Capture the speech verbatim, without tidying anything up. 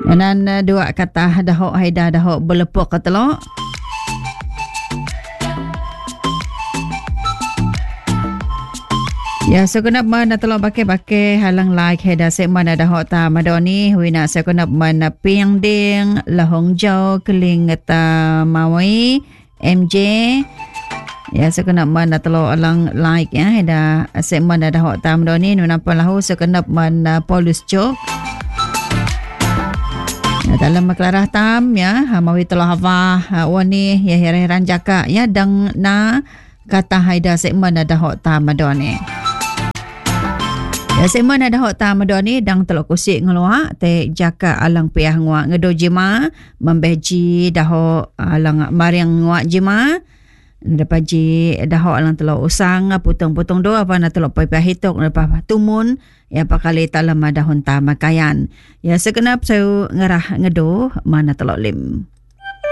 Yanan uh, dua kata dahok haida dahok belepok ke telok. Ya, so kenap mana telok pakai-pakai halang like haida se mana dahok ta madoni wina se kenap mana piang ding lahong jau keling ta mawai M J. Ya, so kenap mana telok alang like ya haida se mana dahok ta madoni nuna palahu so kenap mana polus jok. Ya, dalam maklarah tam ya mawi telah hawa wani ya heran jaka ya dang na kata haida segmen ada hok tam madone ya segmen ada hok tam madone dang telok kusik ngeluak te jaka alang piah nguak ngedo jema membeji dah alang mariang nguak jema depaji dah alang telok usang potong-potong do apa na telok pai hitok lepas tumun ya pakali talam ada honta makayan ya sekenap saya ngerah ngedo mana telok lim.